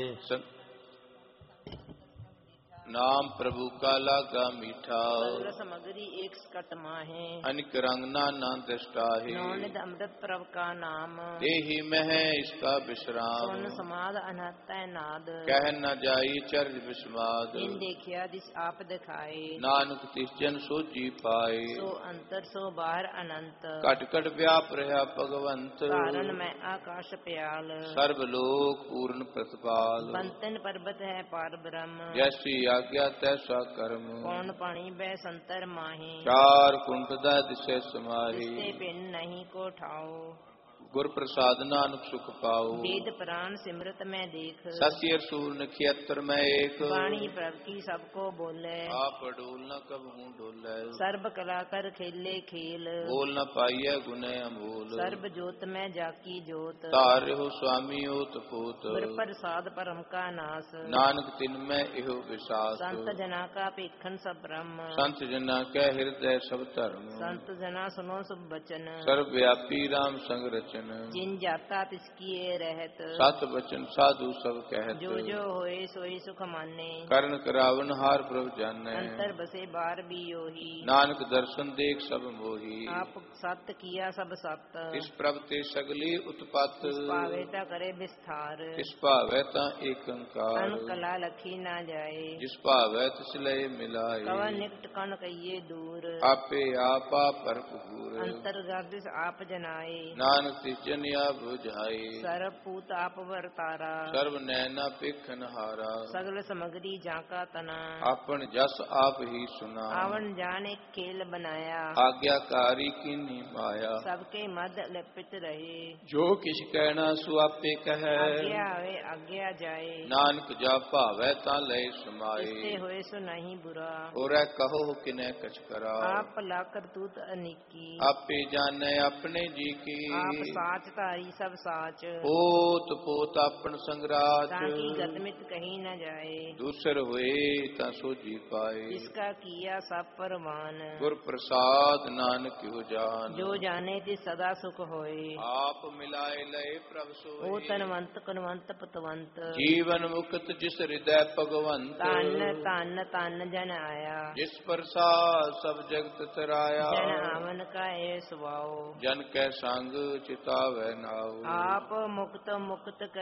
नाम प्रभु का लागा मीठा, सगल समगरी एक सकट माहे। अनिक रंग नाना दृष्टा है, नौनिध अमृत प्रभ का नाम। देहि में है इसका विश्राम, सोन समाद अनहत नाद। कह न जाई चर्ज विस्माद, इन देखिया दिस आप दिखाए। नानक तिस जन सो जी पाए, सो अंतर सो बाहर अनंत। कट कट व्याप रहा भगवंत, कारण मैं आकाश प्याल। सर्वलोक पूर्ण प्रतिपाल, बंतन पर्वत है पार ब्रह्म। जैसी आज्ञा तैसा कर्म, कौन पाणी बै संतर माहे। चार कुंट दा दिशे समाहि, जिससे पिन नहीं को ठाओ। गुर प्रसाद नानक सुख पाओ, वेद प्राण सिमरत में देख। शशि सूर नक्षत्र में एक, वाणी प्रभ की सबको बोले। आप डोल न कब हूँ डोले, सर्व कला कर खेले खेल। बोल न पाइय गुने अमोल, सर्व जोत में जाकी जोत। तारे हो स्वामी ओत पोत, गुर प्रसाद परम का नाश। नानक तिन में इहो विश्वास, संत जना का पेखन सब ब्रह्म। संत जना के हृदय सब धर्म, संत जना सुनो शुभ वचन। सर्वव्यापी राम संग रचन, जिन जाता तिसकी रहत। सत वचन साधु सब कहत, जो जो होए सोई सुख माने। कर्ण करावन हार प्रभ जानै, अंतर बसे बार भी योही। नानक दर्शन देख सब मोही, आप सत्य किया सब सत्य। तिस प्रभ ते सगली उत्पत, तिस पावे ता करे विस्तार। तिस भावै ता एकंकार, कन कला लखी ना जाए। जिस भावै तिस लय मिलाए, कवन निकट कन कहिए दूर। आपे आपा पर पुगूर, अंतर्गत आप जनाए। नानक तिस जन या बुझाए, सर्वपूत आप वरतारा। सर्व नैना पेखन हारा, सगल समगरी जाका तना। आपन जस आप ही सुना, आवन जाने खेल बनाया। आज्ञाकारी कीनी माया, सबके मध्य लिपित रहे। जो किछ कहना सो आपे कहे, आज्ञा आवे आज्ञा जाए। नानक जा भावै ता लय समाए, इससे होए सो नहीं बुरा। और कहो किने कछ करा, आप लाकर तूत अनिकी। आपे जाने अपने जी की, आप साच तारी सब साच। पोत पोत अपन संगराज, ताकि गतमित कहीं न जाए। दूसर हुए ता सो जी पाए, जिसका किया सब परमान। गुर प्रसाद नानक हो जान, जो जाने ति सदा सुख होए। आप मिलाए लय प्रभ सोई, ओ तनवंत कुनवंत पतवंत। जीवन मुक्त जिस हृदय भगवंत, तान तान तान जन आया। जिस प्रसाद सब जगत तराया, जन आवन का ए स्वभाव। जन कै संग चितावै नाऊ, आप मुक्त मुक्त